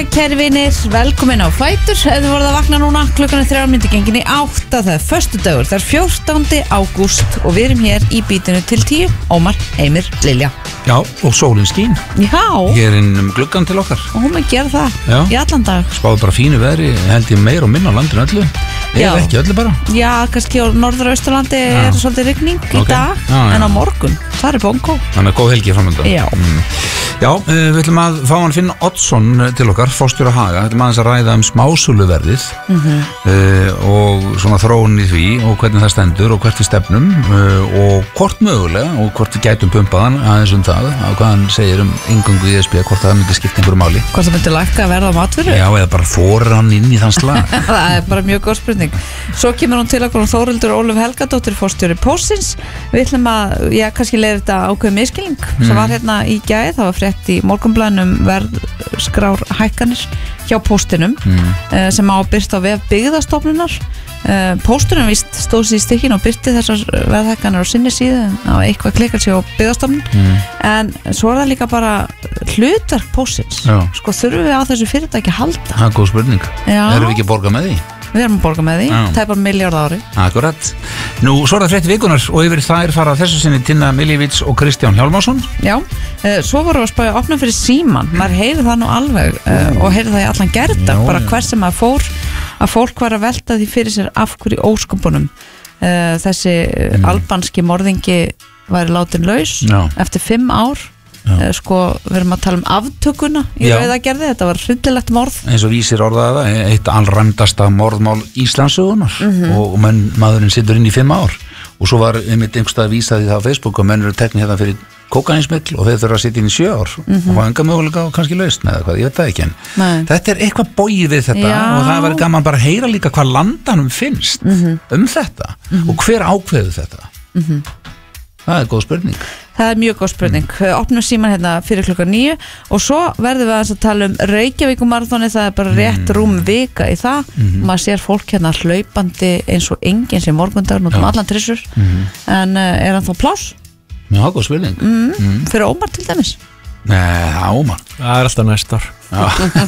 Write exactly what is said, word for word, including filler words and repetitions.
kæri vinir, velkomin á Fætur. Ef þið voruð að vakna núna, klukkan er þrjár mínútur gengin í átta, það er föstudagur, það er fjórtándi ágúst og við erum hér í bítinu til tíu. Ómar, Heimir, Lilja. Já, og sólin skín. Já. Hér inn um gluggan til okkar. Og hún er að gera það. Já. Í allan dag. Spáðu bara fínu veðri, held ég meir og minna á landinu öllu. Eða ekki öllu bara. Já, kannski á norður- og austurlandi er svolítið rigning í okay. dag, já, já. en á morgun, það er bongo. Þannig að góð helgi framöndan. Já. Mm. Já, við ætlum að fá hann Finn Oddsson til okkar, forstjóra Haga. Við ætlum aðeins að ræða um smásöluverðið mm -hmm. uh, og svona þróun í því og hvernig það stendur og hvert við stefnum uh, og hvort mögulega og hvort við gætum pumpaðan aðeins um það og hvað hann segir um inngöngu í E S B, hvort það myndi skipta einhverju máli. Hvort það myndi lækka að verða á matvöru? Já, eða bara þorir hann inn í þann slag. Það er bara mjög góð spurning. Svo kemur hún til okkur Þórhildur Ólöf Helgadóttir, forstjóri Póstsins. Við ætlum að, já, kannski leiði þetta ákveð miskilning mm. sem var hérna í gæði, það var frétt í Morgunblaðinu verðskrár hækkanir hjá Póstinum mm. uh, sem á að byrta á vef Byggðastofnunar. uh, Pósturinn víst stóð sér í stykkinu og byrti þessar verðhækkanir á sinni síðu á eitthvað klikkar sér á Byggðastofnun mm. en svo er það líka bara hlutverk Póstsins. Sko þurfum við á þessu fyrirtæki að halda? Það er góð spurning. Já. Erum við ekki að borga með því? Við erum að borga með því, það er bara miljard ári. Akkurat. Nú, svo er það frétti vikunar og yfir þær fara þessu sinni Tinna Miljevic og Kristján Hjálmarsson. Já, uh, svo voru við að spája opna fyrir síman, maður heyri það nú alveg uh, og heyri það í allan gerðdag, bara hver sem maður fór, að fólk var að velta því fyrir sér af hverju ósköpunum uh, þessi mm. albanski morðingi væri látin laus Já. eftir fimm ár. Uh, sko, við erum að tala um aftökuna í Rauðagerði, þetta var hryllilegt morð eins og vísir orðaða það, eitt allræmdasta morðmál Íslandssögunar mm -hmm. og menn, maðurinn situr inn í fimm ár og svo var einmitt einhverstað að vísa því það á Facebook og menn eru teknið hérna fyrir kókainsmikl og þeir þurfa að sitja inn í sjö ár mm -hmm. og það enga mögulega kannski laust með það, ég veit það ekki en Nei. Þetta er eitthvað bóið við þetta Já. og það verður gaman bara að heyra líka hvað landanum finnst mm -hmm. um þetta mm -hmm. og hver ákveður þetta mm -hmm. Það er góð spurning. Það er mjög góð spurning. Mm. Opnum síman hérna fyrir klukkan níu og svo verðum við að tala um Reykjavíkumarathoni, það er bara rétt rúm vika í það. Mm. Maður sér fólk hérna hlaupandi eins og enginn sem morgundagur út um allan trissur. Mm. En uh, er hann þá pláss? Já, góð spurning. Mm. Mm. Fyrir Ómar til dæmis? Nei, Ómar. Það er alltaf næst ár.